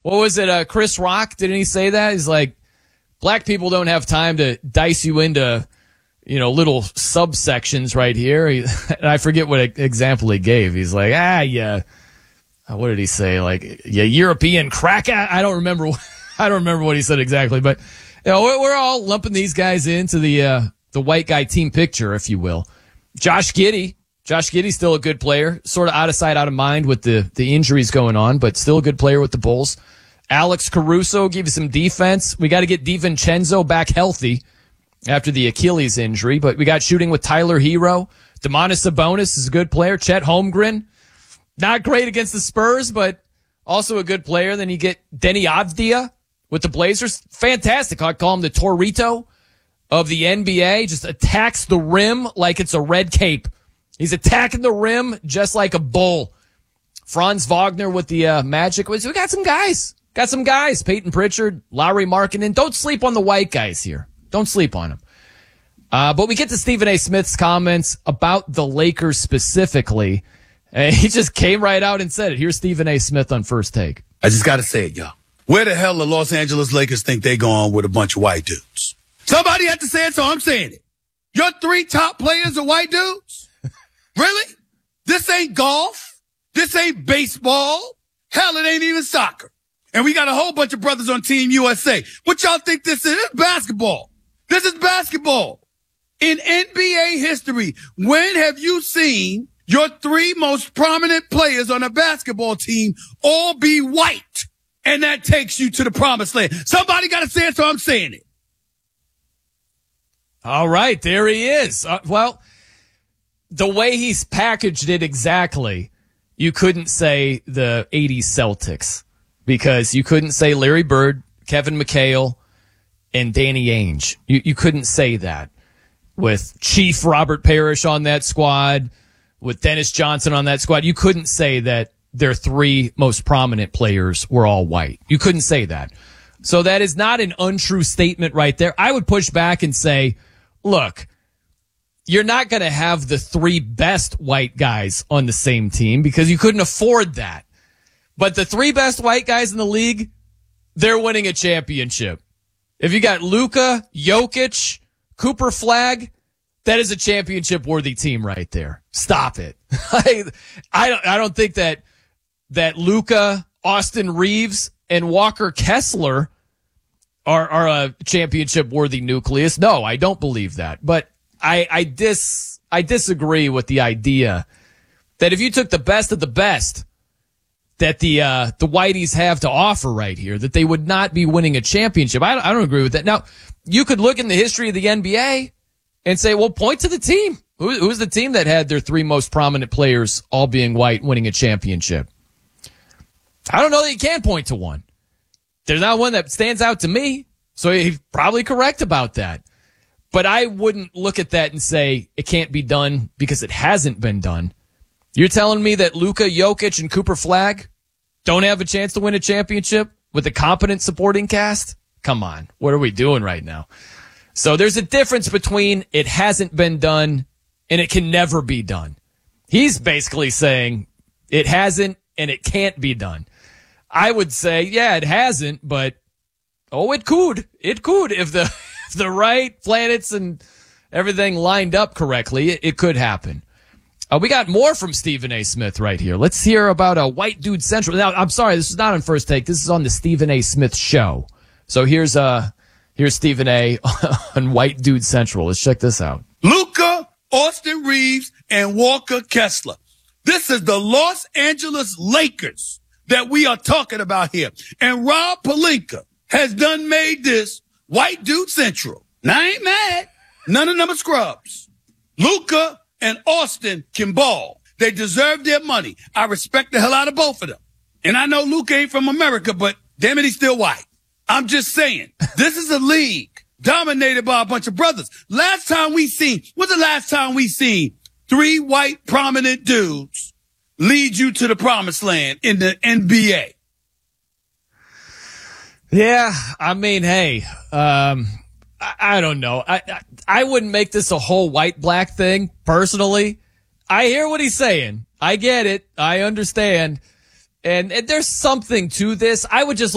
What was it? Chris Rock, didn't he say that? He's like, black people don't have time to dice you into, little subsections right here. And I forget what example he gave. He's like, yeah. What did he say? Like, yeah, European crack. I don't remember. I don't remember what he said exactly, but we're all lumping these guys into the white guy team picture, if you will. Josh Giddey. Josh Giddey's still a good player, sort of out of sight, out of mind with the injuries going on, but still a good player with the Bulls. Alex Caruso give you some defense. We got to get DiVincenzo back healthy after the Achilles injury, but we got shooting with Tyler Hero. Domantas Sabonis is a good player. Chet Holmgren, not great against the Spurs, but also a good player. Then you get Denny Avdia with the Blazers. Fantastic. I call him the Torito of the NBA. Just attacks the rim like it's a red cape. He's attacking the rim just like a bull. Franz Wagner with the Magic. We got some guys. Peyton Pritchard, Lauri Markkanen. Don't sleep on the white guys here. Don't sleep on them. But we get to Stephen A. Smith's comments about the Lakers specifically. And he just came right out and said it. Here's Stephen A. Smith on First Take. I just got to say it, y'all. Where the hell the Los Angeles Lakers think they going with a bunch of white dudes? Somebody had to say it, so I'm saying it. Your 3 top players are white dudes? Really? This ain't golf. This ain't baseball. Hell, it ain't even soccer. And we got a whole bunch of brothers on Team USA. What y'all think this is? This is basketball. This is basketball. In NBA history, when have you seen your 3 most prominent players on a basketball team all be white? And that takes you to the promised land. Somebody got to say it, so I'm saying it. All right, there he is. The way he's packaged it exactly, you couldn't say the 80s Celtics because you couldn't say Larry Bird, Kevin McHale, and Danny Ainge. You couldn't say that with Chief Robert Parrish on that squad, with Dennis Johnson on that squad. You couldn't say that their 3 most prominent players were all white. You couldn't say that. So that is not an untrue statement right there. I would push back and say, look, you're not going to have the 3 best white guys on the same team because you couldn't afford that. But the 3 best white guys in the league, they're winning a championship. If you got Luka, Jokic, Cooper Flag, that is a championship-worthy team right there. Stop it. I don't think that Luka, Austin Reeves, and Walker Kessler are a championship-worthy nucleus. No, I don't believe that. But I disagree with the idea that if you took the best of the best that the Whiteys have to offer right here, that they would not be winning a championship. I don't agree with that. Now, you could look in the history of the NBA and say, well, point to the team. Who's the team that had their 3 most prominent players all being white winning a championship? I don't know that you can point to one. There's not one that stands out to me, so he's probably correct about that. But I wouldn't look at that and say it can't be done because it hasn't been done. You're telling me that Luka, Jokic, and Cooper Flag don't have a chance to win a championship with a competent supporting cast? Come on. What are we doing right now? So there's a difference between it hasn't been done and it can never be done. He's basically saying it hasn't and it can't be done. I would say, yeah, it hasn't, but it could. It could if the right planets and everything lined up correctly. It could happen. We got more from Stephen A. Smith right here. Let's hear about a White Dude Central. Now, I'm sorry, this is not on First Take. This is on the Stephen A. Smith Show. So here's Stephen A. on White Dude Central. Let's check this out. Luka, Austin Reeves, and Walker Kessler. This is the Los Angeles Lakers that we are talking about here. And Rob Pelinka has done made this White Dude Central. Now, I ain't mad. None of them are scrubs. Luka and Austin can ball. They deserve their money. I respect the hell out of both of them. And I know Luka ain't from America, but damn it, he's still white. I'm just saying, this is a league dominated by a bunch of brothers. When's the last time we seen 3 white prominent dudes lead you to the promised land in the NBA? Yeah, I mean, hey, I don't know. I wouldn't make this a whole white-black thing, personally. I hear what he's saying. I get it. I understand. And there's something to this. I would just look